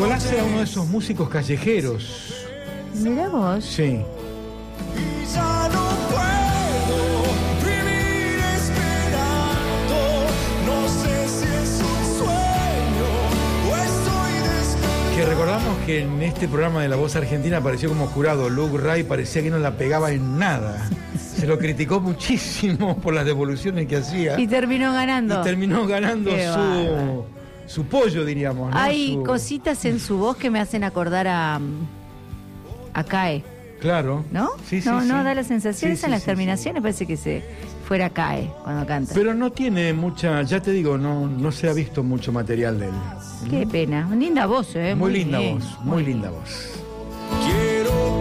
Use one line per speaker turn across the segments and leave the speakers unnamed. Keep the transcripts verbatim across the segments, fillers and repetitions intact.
Nicolás era uno de esos músicos callejeros.
Mirá vos.
Sí. Que recordamos que en este programa de La Voz Argentina apareció como jurado Luke Ray, parecía que no la pegaba en nada. Se lo criticó muchísimo por las devoluciones que hacía.
Y terminó ganando.
Y terminó ganando
Qué
su,
bárbaro.
su pollo, diríamos, ¿no?
Hay
Su...
cositas en su voz que me hacen acordar a, a Cae.
Claro.
¿No?
Sí, sí,
no,
sí.
no da la sensación,
Sí,
esa en
sí,
las
sí,
terminaciones
sí.
parece que se fuera Cae cuando canta.
Pero no tiene mucha, ya te digo, no, no se ha visto mucho material de él.
Qué pena. Linda voz, ¿eh?
Muy,
Muy
linda
bien.
voz, muy linda voz.
Quiero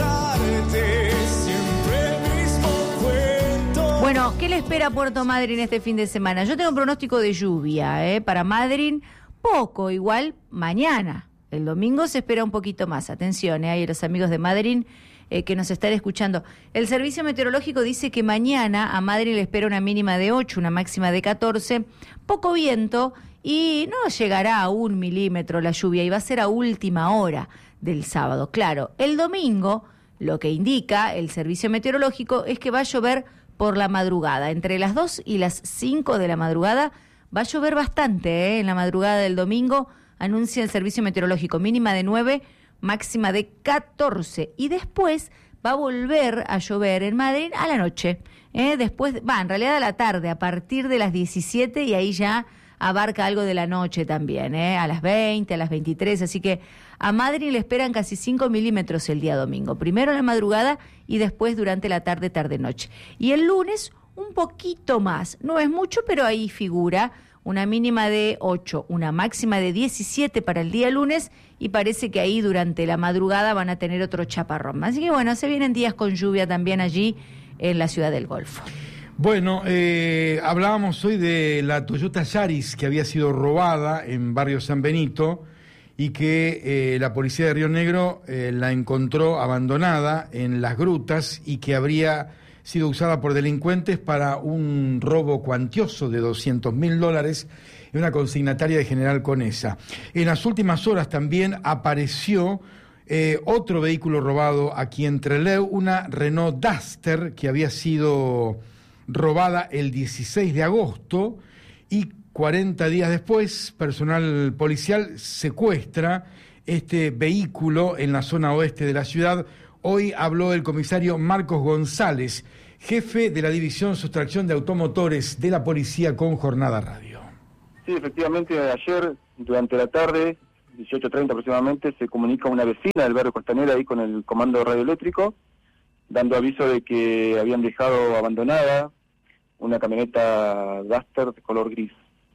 contarte siempre el mismo cuento.
Bueno, ¿qué le espera a Puerto Madryn este fin de semana? Yo tengo un pronóstico de lluvia, ¿eh? Para Madryn, poco, igual mañana. El domingo se espera un poquito más. Atención, ¿eh? Hay los amigos de Madryn eh, que nos están escuchando. El Servicio Meteorológico dice que mañana a Madryn le espera una mínima de ocho, una máxima de catorce, poco viento y no llegará a un milímetro la lluvia y va a ser a última hora del sábado. Claro, el domingo lo que indica el Servicio Meteorológico es que va a llover por la madrugada. Entre las dos y las cinco de la madrugada va a llover bastante, ¿eh? En la madrugada del domingo anuncia el Servicio Meteorológico mínima de nueve, máxima de catorce. Y después va a volver a llover en Madrid a la noche. ¿eh? Después, va, en realidad a la tarde, a partir de las diecisiete, y ahí ya abarca algo de la noche también, ¿eh? A las veinte, a las veintitrés. Así que a Madrid le esperan casi cinco milímetros el día domingo. Primero en la madrugada y después durante la tarde, tarde-noche. Y el lunes un poquito más. No es mucho, pero ahí figura una mínima de ocho, una máxima de diecisiete para el día lunes, y parece que ahí durante la madrugada van a tener otro chaparrón. Así que bueno, se vienen días con lluvia también allí en la ciudad del Golfo.
Bueno, eh, hablábamos hoy de la Toyota Yaris que había sido robada en Barrio San Benito y que eh, la policía de Río Negro eh, la encontró abandonada en las grutas y que habría sido usada por delincuentes para un robo cuantioso de doscientos mil dólares en una consignataria de General Conesa. En las últimas horas también apareció eh, otro vehículo robado aquí en Trelew, una Renault Duster que había sido robada el dieciséis de agosto y cuarenta días después, personal policial secuestra este vehículo en la zona oeste de la ciudad. Hoy habló el comisario Marcos González, jefe de la División Sustracción de Automotores de la Policía, con Jornada Radio.
Sí, efectivamente, ayer, durante la tarde, dieciocho treinta aproximadamente, se comunica una vecina del barrio Costanera ahí con el comando radioeléctrico, dando aviso de que habían dejado abandonada una camioneta Duster de color gris.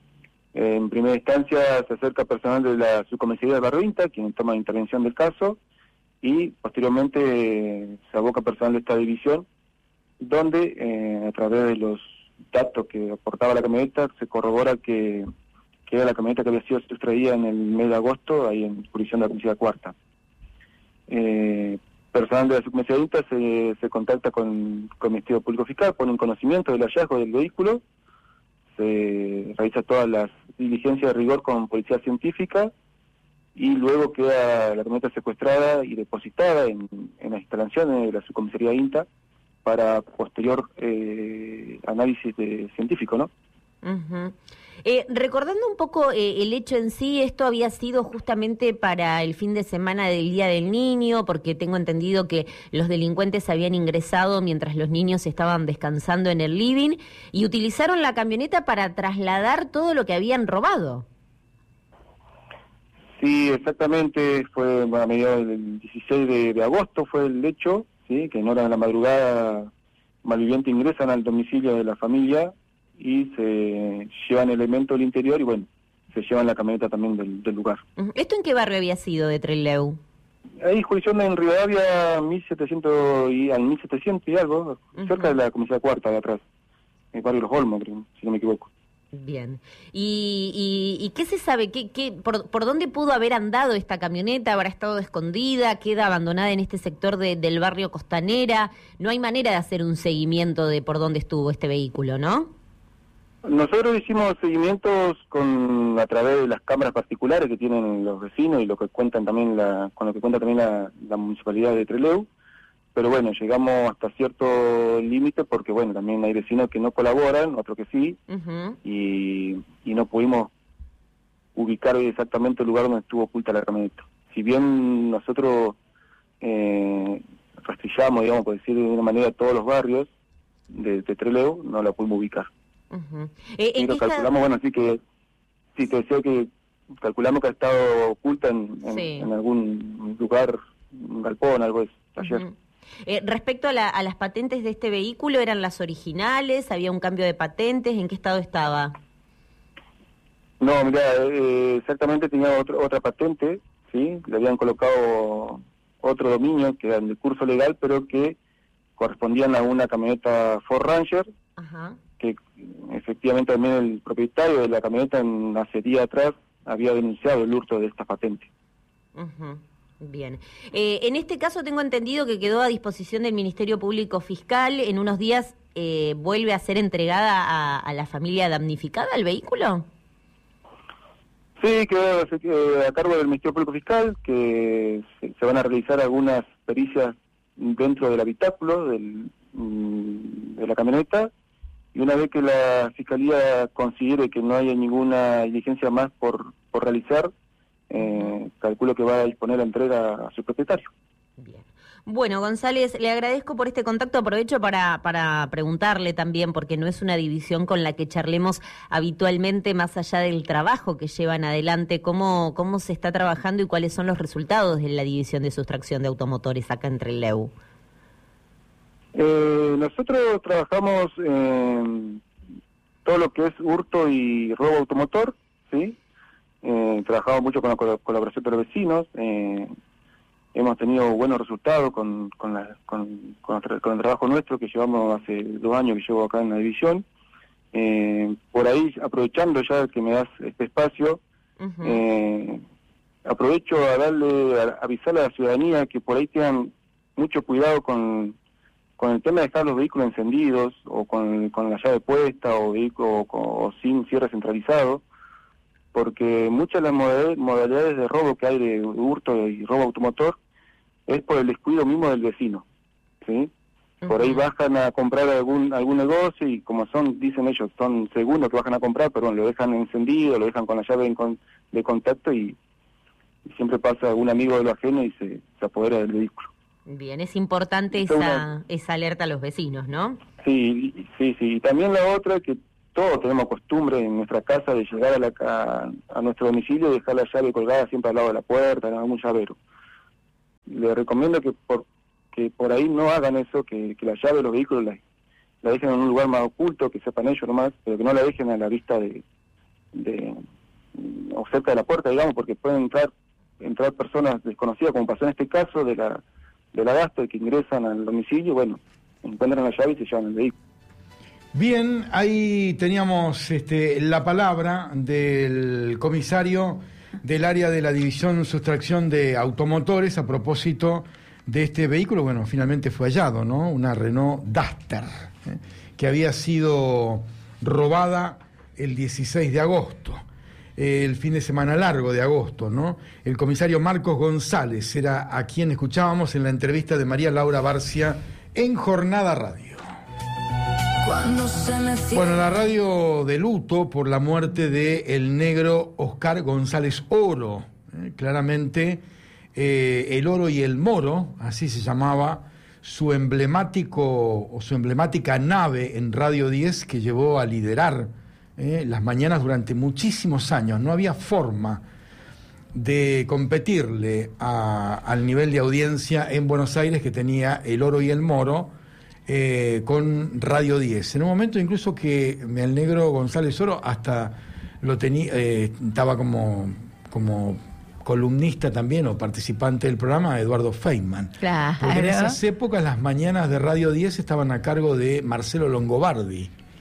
En primera instancia se acerca personal de la subcomisaría del barrio INTA, quien toma intervención del caso, y posteriormente eh, se aboca personal de esta división, donde eh, a través de los datos que aportaba la camioneta se corrobora que, que era la camioneta que había sido sustraída en el mes de agosto, ahí en jurisdicción de la Comisaría Cuarta. Eh, personal de la subcomisaría se, se contacta con, con el Ministerio Público Fiscal, pone en conocimiento del hallazgo del vehículo, se realiza todas las diligencias de rigor con policía científica, y luego queda la camioneta secuestrada y depositada en, en las instalaciones de la subcomisaría INTA para posterior eh, análisis de, científico, ¿no?
Uh-huh. Eh, recordando un poco eh, el hecho en sí, esto había sido justamente para el fin de semana del Día del Niño, porque tengo entendido que los delincuentes habían ingresado mientras los niños estaban descansando en el living y utilizaron la camioneta para trasladar todo lo que habían robado.
Sí, exactamente, fue bueno, a mediados del dieciséis de, de agosto fue el hecho, sí, que en horas de la madrugada malvivientes ingresan al domicilio de la familia y se llevan elementos del interior y bueno, se llevan la camioneta también del, del lugar.
¿Esto en qué barrio había sido de Trelew?
Hay jurisdicción en Rivadavia mil setecientos y al mil setecientos y algo, uh-huh. cerca de la Comisaría Cuarta de atrás, en el barrio Los Olmos, creo, si no me equivoco.
Bien. ¿Y, y, y qué se sabe? ¿Qué, qué, por, ¿Por dónde pudo haber andado esta camioneta? ¿Habrá estado escondida? ¿Queda abandonada en este sector de, del barrio Costanera? No hay manera de hacer un seguimiento de por dónde estuvo este vehículo, ¿no?
Nosotros hicimos seguimientos con a través de las cámaras particulares que tienen los vecinos y lo que cuentan también la, con lo que cuenta también la, la municipalidad de Trelew, pero bueno, llegamos hasta cierto límite porque bueno, también hay vecinos que no colaboran, otros que sí,
Ujú.
y, y no pudimos ubicar exactamente el lugar donde estuvo oculta la camioneta. Si bien nosotros eh, rastrillamos, digamos, por decir de una manera, todos los barrios de, de Trelew, no la pudimos ubicar.
Ujú. Eh,
Y
¿en
lo
qué está-
calculamos, bueno, así que, sí, te decía que calculamos que ha estado oculta en, en,
Sí.
en algún lugar, un galpón, algo de taller.
Ujú. Eh, respecto a, la- a las patentes de este vehículo, ¿eran las originales? ¿Había un cambio de patentes? ¿En qué estado estaba?
No, mira, eh, exactamente tenía otro, otra patente, ¿sí? Le habían colocado otro dominio que era de curso legal, pero que correspondían a una camioneta Ford Ranger,
Ajá.
que efectivamente también el propietario de la camioneta en hace día atrás había denunciado el hurto de esta patente.
Ujú. Bien. Eh, en este caso tengo entendido que quedó a disposición del Ministerio Público Fiscal. En unos días eh, vuelve a ser entregada a, a la familia damnificada el vehículo.
Sí, quedó eh, a cargo del Ministerio Público Fiscal, que se, se van a realizar algunas pericias dentro del habitáculo del, mm, de la camioneta, y una vez que la Fiscalía considere que no haya ninguna diligencia más por, por realizar, eh, calculo que va a disponer la entrega a su propietario.
Bien. Bueno, González, le agradezco por este contacto. Aprovecho para, para preguntarle también, porque no es una división con la que charlemos habitualmente, más allá del trabajo que llevan adelante, cómo, cómo se está trabajando y cuáles son los resultados de la división de sustracción de automotores acá en Trelew.
Eh, nosotros trabajamos en todo lo que es hurto y robo automotor, ¿sí? Eh, trabajamos mucho con la col- colaboración de los vecinos, eh, hemos tenido buenos resultados con, con, la, con, con, el tra- con el trabajo nuestro que llevamos hace dos años que llevo acá en la división. Eh, por ahí, aprovechando ya que me das este espacio,
Ujú.
eh, aprovecho a darle, a avisarle a la ciudadanía que por ahí tengan mucho cuidado con, con el tema de dejar los vehículos encendidos o con, con la llave puesta o, vehículo, o, o sin cierre centralizado, porque muchas de las modalidades, modalidades de robo que hay de hurto y robo automotor es por el descuido mismo del vecino, ¿sí? Por ahí
Ujú.
bajan a comprar algún algún negocio y como son, dicen ellos, son segundos que bajan a comprar, pero bueno, lo dejan encendido, lo dejan con la llave en con- de contacto y, y siempre pasa algún amigo de lo ajeno y se, se apodera del vehículo.
Bien, es importante
Esto
esa,
una-
esa alerta a los vecinos, ¿no?
Sí, y- sí, sí. Y también la otra que todos tenemos costumbre en nuestra casa de llegar a, la, a, a nuestro domicilio y dejar la llave colgada siempre al lado de la puerta, en algún llavero. Les recomiendo que por que por ahí no hagan eso, que, que la llave de los vehículos la, la dejen en un lugar más oculto, que sepan ellos nomás, pero que no la dejen a la vista de, de o cerca de la puerta, digamos, porque pueden entrar entrar personas desconocidas, como pasó en este caso de la de la Gasto, que ingresan al domicilio, bueno, encuentran la llave y se llevan el vehículo.
Bien, ahí teníamos este, la palabra del comisario del área de la División Sustracción de Automotores a propósito de este vehículo. Bueno, finalmente fue hallado, ¿no? Una Renault Duster, ¿eh? que había sido robada el dieciséis de agosto, eh, el fin de semana largo de agosto, ¿no? El comisario Marcos González era a quien escuchábamos en la entrevista de María Laura Barcia en Jornada Radio. Bueno, la radio de luto por la muerte de el negro Oscar González Oro. Eh, claramente, eh, el Oro y el Moro, así se llamaba su emblemático o su emblemática nave en Radio diez que llevó a liderar eh, las mañanas durante muchísimos años. No había forma de competirle a, al nivel de audiencia en Buenos Aires que tenía el Oro y el Moro. Eh, con Radio diez. En un momento incluso que el negro González Oro hasta lo tenía, eh, estaba como, como columnista también o participante del programa Eduardo Feynman.
Claro.
Porque en esas épocas las mañanas de Radio diez estaban a cargo de Marcelo Longobardi.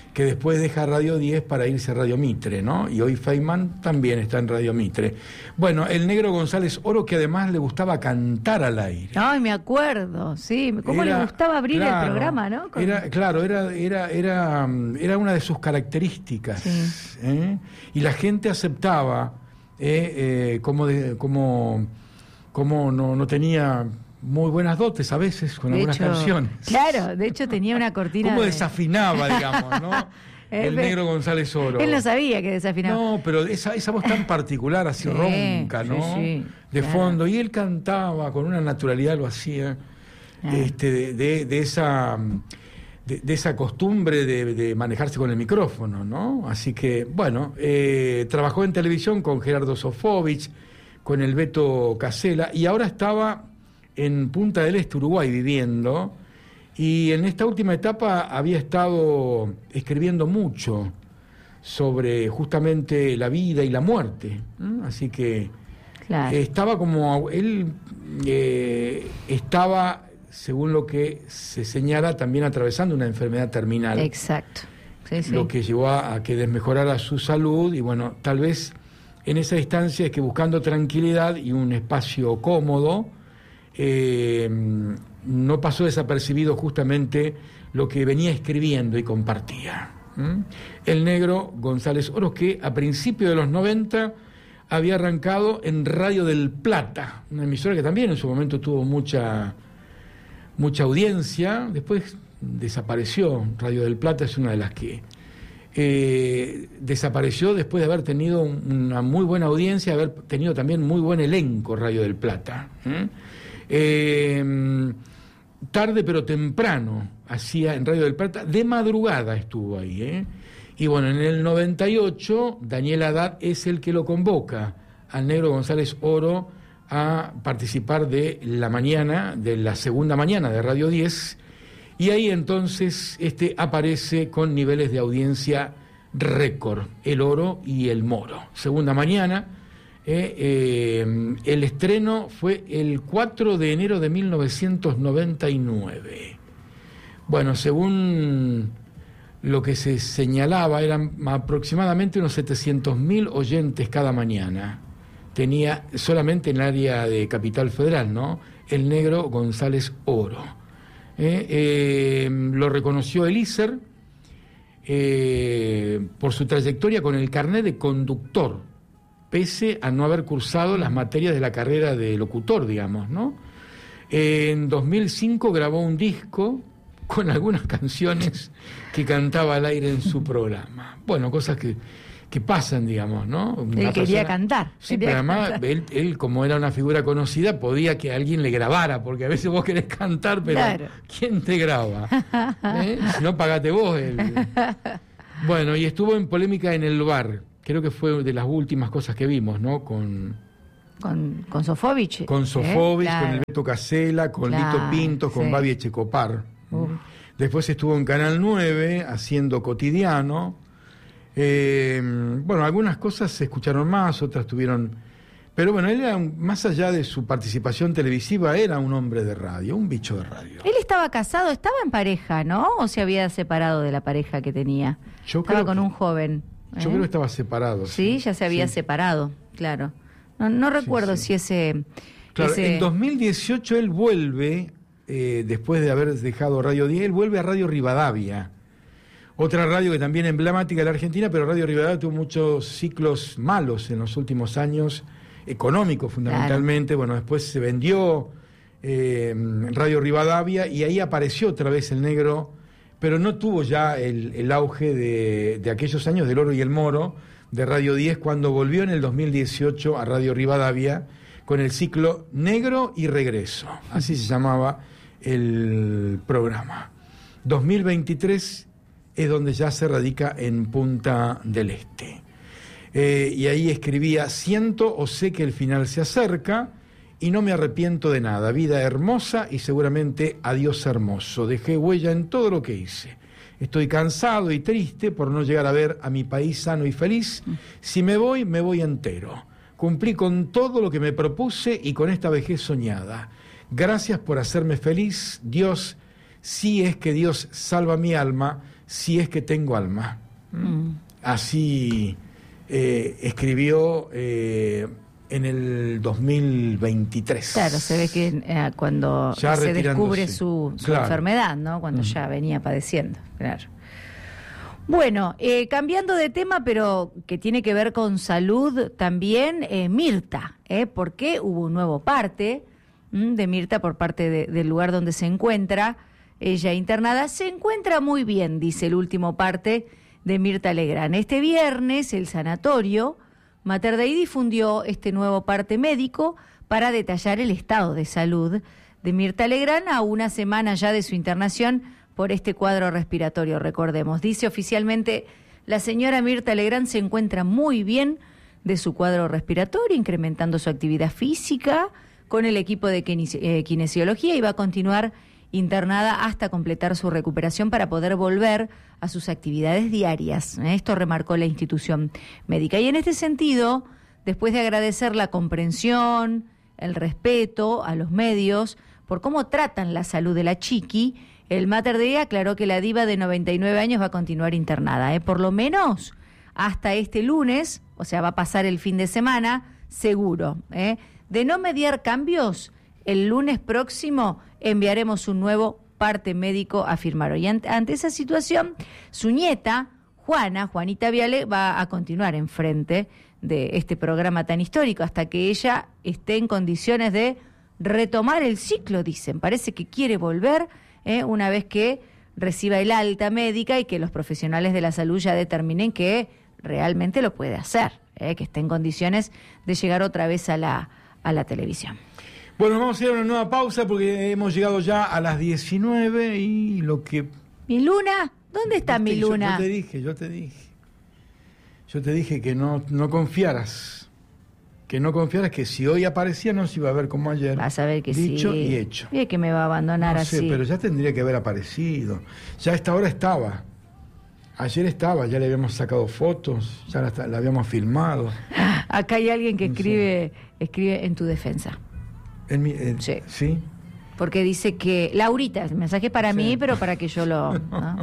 que después deja Radio diez para irse a Radio Mitre, ¿no? Y hoy Feynman también está en Radio Mitre. Bueno, el Negro González Oro, que además le gustaba cantar al aire.
Ay, me acuerdo, sí, cómo
Era-
le gustaba abrir
claro,
el programa, ¿no? Con-
Era, claro, era, era, era, mm, era una de sus características.
Sí.
¿eh? Y la gente aceptaba, eh, eh, como, de- como, como no, no tenía muy buenas dotes a veces con
de
algunas
hecho,
canciones.
claro, de hecho tenía una cortina
Cómo
de-
desafinaba, digamos, ¿no? El
Eh,
Negro González Oro.
Él no sabía que desafinaba.
No, pero esa, esa voz tan particular, así
Sí,
ronca, ¿no?
sí, sí,
de
claro.
fondo. Y él cantaba con una naturalidad, lo hacía,
Claro.
este, de, de- de esa de, de esa costumbre de, de manejarse con el micrófono, ¿no? Así que, bueno, eh, trabajó en televisión con Gerardo Sofovich, con el Beto Casella, y ahora estaba en Punta del Este, Uruguay, viviendo. Y en esta última etapa había estado escribiendo mucho sobre justamente la vida y la muerte. ¿no? Así que
Claro.
eh, estaba como... Él eh, estaba, según lo que se señala, también atravesando una enfermedad terminal.
Exacto. Sí, sí.
Lo que llevó a, a que desmejorara su salud. Y bueno, tal vez en esa instancia es que buscando tranquilidad y un espacio cómodo, eh, no pasó desapercibido justamente lo que venía escribiendo y compartía. ¿Mm? El Negro González Oro, que a principios de los noventa había arrancado en Radio del Plata, una emisora que también en su momento tuvo mucha, mucha audiencia. Después desapareció. Radio del Plata es una de las que eh, desapareció después de haber tenido una muy buena audiencia, haber tenido también muy buen elenco Radio del Plata. ¿eh? Eh, tarde pero temprano hacía en Radio del Plata, de madrugada estuvo ahí, ¿eh? Y bueno, en el noventa y ocho Daniel Haddad es el que lo convoca al Negro González Oro a participar de la mañana, de la segunda mañana de Radio diez, y ahí entonces este aparece con niveles de audiencia récord, el Oro y el Moro. Segunda mañana. Eh, eh, el estreno fue el cuatro de enero de mil novecientos noventa y nueve. Bueno, según lo que se señalaba, eran aproximadamente unos setecientos mil oyentes cada mañana. Tenía solamente en el área de Capital Federal, ¿no? El Negro González Oro. Eh, eh, lo reconoció el I S E R eh, por su trayectoria con el carnet de conductor, pese a no haber cursado las materias de la carrera de locutor, digamos, ¿no? En dos mil cinco grabó un disco con algunas canciones que cantaba al aire en su programa. Bueno, cosas que, que pasan, digamos, ¿no? Una
Él quería
persona-
cantar.
Sí,
quería
pero además
cantar.
él, él, como era una figura conocida, podía que alguien le grabara, porque a veces vos querés cantar, pero
Claro.
¿quién te graba? ¿Eh? Si no, pagate vos. El... Bueno, y estuvo en polémica en el bar. Creo que fue de las últimas cosas que vimos, ¿no? Con,
Con, con Sofovich.
con
¿eh?
Sofovich,
Claro.
con el Beto Casella, con
Claro,
Lito Pintos, con
sí.
Babi Echecopar.
Uh.
Después estuvo en Canal nueve haciendo Cotidiano. Eh, bueno, algunas cosas se escucharon más, otras tuvieron... Pero bueno, él era, un- más allá de su participación televisiva, era un hombre de radio, un bicho de radio.
Él estaba casado, estaba en pareja, ¿no? ¿O se había separado de la pareja que tenía?
Yo
estaba
creo
con
que-
un joven.
Yo
¿eh?
creo que estaba separado.
Sí, ya se había
Sí.
separado, claro. No, no recuerdo
sí.
si ese...
Claro,
ese-
en dos mil dieciocho él vuelve, eh, después de haber dejado Radio diez, él vuelve a Radio Rivadavia. Otra radio que también emblemática de la Argentina, pero Radio Rivadavia tuvo muchos ciclos malos en los últimos años, económicos fundamentalmente. Bueno, después se vendió eh, Radio Rivadavia y ahí apareció otra vez el Negro, pero no tuvo ya el, el auge de, de aquellos años del Oro y el Moro de Radio diez, cuando volvió en el dos mil dieciocho a Radio Rivadavia con el ciclo Negro y Regreso, así se llamaba el programa. dos mil veintitrés es donde ya se radica en Punta del Este. Eh, y ahí escribía: siento o sé que el final se acerca y no me arrepiento de nada. Vida hermosa y seguramente adiós hermoso. Dejé huella en todo lo que hice. Estoy cansado y triste por no llegar a ver a mi país sano y feliz. Si me voy, me voy entero. Cumplí con todo lo que me propuse y con esta vejez soñada. Gracias por hacerme feliz, Dios. Si es que Dios salva mi alma, si es que tengo alma.
Mm.
Así eh, escribió eh, en el dos mil veintitrés.
Claro, se ve que eh, cuando
Ya
se
retirándose.
descubre su, su
Claro.
enfermedad, ¿no? Cuando ya venía padeciendo, claro. Bueno, eh, cambiando de tema, pero que tiene que ver con salud también, eh, Mirta, ¿eh? Porque hubo un nuevo parte mm, de Mirta por parte de- del lugar donde se encuentra ella internada. Se encuentra muy bien, dice el último parte de Mirta Legrand. Este viernes, el sanatorio Mater Dei difundió este nuevo parte médico para detallar el estado de salud de Mirta Legrand a una semana ya de su internación por este cuadro respiratorio, recordemos. Dice oficialmente, la señora Mirta Legrand se encuentra muy bien de su cuadro respiratorio, incrementando su actividad física con el equipo de quinesi- eh, kinesiología y va a continuar internada hasta completar su recuperación para poder volver a sus actividades diarias. Esto remarcó la institución médica. Y en este sentido, después de agradecer la comprensión, el respeto a los medios por cómo tratan la salud de la chiqui, el Mater Dei aclaró que la diva de noventa y nueve años va a continuar internada, ¿eh? Por lo menos hasta este lunes, o sea, va a pasar el fin de semana, seguro. ¿eh? De no mediar cambios, el lunes próximo enviaremos un nuevo parte médico, afirmaron. Y ante, ante esa situación, su nieta, Juana, Juanita Viale, va a continuar enfrente de este programa tan histórico hasta que ella esté en condiciones de retomar el ciclo, dicen. Parece que quiere volver ¿eh? una vez que reciba el alta médica y que los profesionales de la salud ya determinen que realmente lo puede hacer, ¿eh? que esté en condiciones de llegar otra vez a la, a la televisión.
Bueno, vamos a ir a una nueva pausa porque hemos llegado ya a las diecinueve y lo que...
¿Mi luna? ¿Dónde está mi
Yo-
luna?
Yo te dije, yo te dije. Yo te dije que no, no confiaras. Que no confiaras, que si hoy aparecía no se iba a ver como ayer.
Vas a ver que
Dicho
sí.
y hecho.
Mire que me va a abandonar
No
así.
sé, pero ya tendría que haber aparecido. Ya a esta hora estaba. Ayer estaba, ya le habíamos sacado fotos, ya la, la habíamos filmado.
Acá hay alguien que
No sé.
escribe, escribe en tu defensa.
En mi- en-
Sí.
¿Sí?
Porque dice que, Laurita, el mensaje es para
Sí.
mí, pero para que yo lo... ¿no?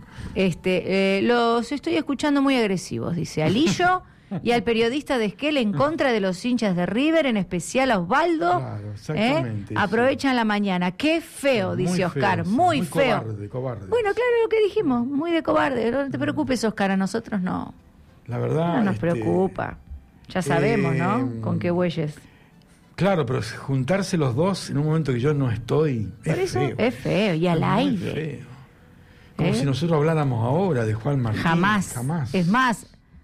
Este, eh, los estoy escuchando muy agresivos, dice Alillo, y al periodista de Esquel en contra de los hinchas de River, en especial a Osvaldo.
Claro, exactamente,
¿eh? Aprovechan la mañana. Qué feo,
Muy
dice
feo,
Oscar,
sí,
muy,
muy
feo.
cobarde, cobarde.
Bueno, claro, lo que dijimos, muy de cobarde. No te preocupes, Oscar, a nosotros no,
La verdad...
no nos
este,
preocupa. Ya sabemos, ¿no?
eh,
Con qué bueyes.
Claro, pero juntarse los dos en un momento que yo no estoy...
Por
es
eso
feo.
es feo, y al
Es muy
aire.
feo. Como
¿Eh?
si nosotros habláramos ahora de Juan Martín.
Jamás.
Jamás.
Es más,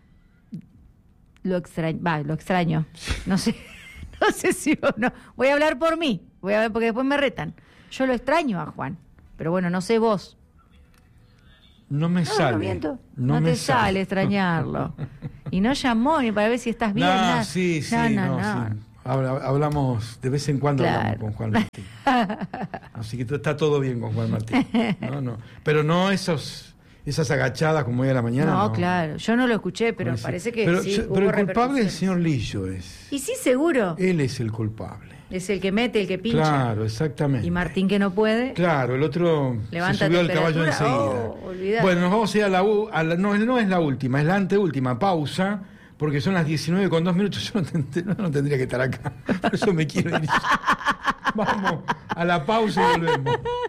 lo extraño, va, lo extraño. No sé, no sé si o no. Voy a hablar por mí, voy a ver porque después me retan. Yo lo extraño a Juan, pero bueno, no sé vos.
No me
No,
sale.
no miento. No,
me
te sale extrañarlo. Y no llamó ni para ver si estás bien.
No,
nada.
sí, sí,
no,
no,
no, no.
sí. Habla- hablamos, de vez en cuando
Claro.
hablamos con Juan Martín. Así que t- está todo bien con Juan Martín. No, no. Pero no esos, esas agachadas como hoy a la mañana.
No,
No,
claro. Yo no lo escuché, pero
Parece-
parece que
pero,
sí.
se-
hubo
pero el culpable es el
repercusiones.
señor Lillo. Es.
Y sí, seguro.
Él es el culpable.
Es el que mete, el que pincha.
Claro, exactamente.
Y Martín que no puede.
Claro, el otro
Levanta
se subió al caballo
temperatura.
enseguida.
Oh, olvidate.
Bueno, nos vamos a ir a la, u- a la- no, no es la última, es la anteúltima pausa, porque son las diecinueve con dos minutos, yo no, ten- no- no tendría que estar acá, por eso me quiero ir. Vamos a la pausa y volvemos.